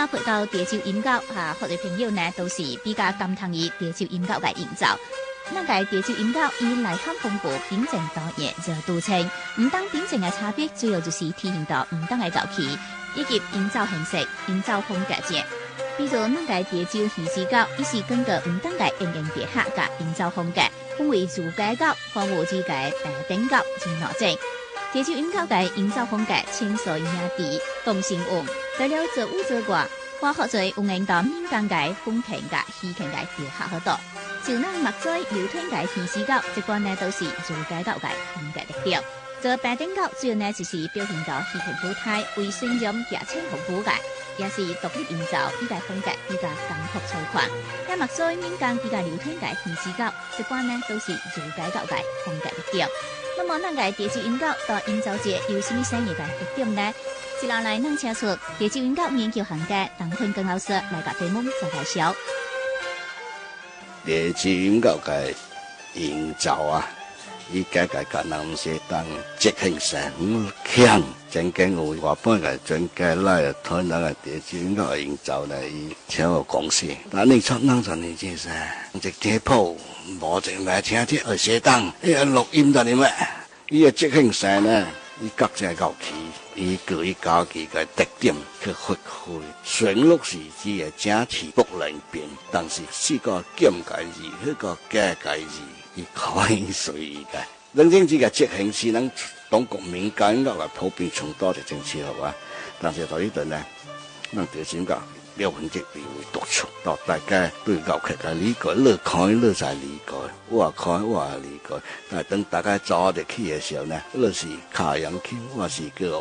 了配到潮州音乐或者朋友呢，都是比较感叹于潮州音乐嘅营造。咱个潮州音乐以内涵丰富、品质多元做著称，唔当品质嘅差别，主要就是体现到唔当嘅乐器以及营造形式、营造风格者。比如咱个潮州戏子歌，伊是根据唔当嘅演员别客嘅营造风格，分为自家歌、荒芜之嘅白顶歌、真脑症。潮州音乐嘅营造风格前所未有，动心韵，除了做舞做歌，还学做有影到民间嘅风情嘅戏曲嘅别客好多。就咱墨水流传嘅戏子歌，一般呢都是自家歌嘅风格特调。做白顶歌主要呢就是表现到戏曲舞台为宣扬热情服务嘅，也是独立营造比较风格比较简朴粗犷。但墨水民间比较流传嘅戏子歌，一般呢都是自家歌嘅风格特调。那么，咱个潮州音乐到营造者有什么新意嘅特点呢？接下来，咱请出潮州音乐研究行家邓坤根老师来甲题目做介绍。 潮州音乐嘅营造啊，伊家人是当即兴神强，真经有外本嘅专家来谈那个潮州音乐嘅营造呢，伊请我讲师。但你出能做呢件事，一地铺无净来听啲二学档，伊个录音在里面，伊个即兴神呢，伊各只乐器，伊各伊家己嘅特点去发挥。旋律是只嘅整体不能变，但是四个减介字，迄个加介字，伊可以随意嘅。真正只个即兴是咱中国民间音乐嘅普遍传多就正适合啊。但是到呢度呢，咱潮州音乐了分即别为独出，到大家对乐曲嘅理解，乐看乐在理解，我看我理解。但係等大家走入去嘅時候呢，樂是卡洋曲，我是叫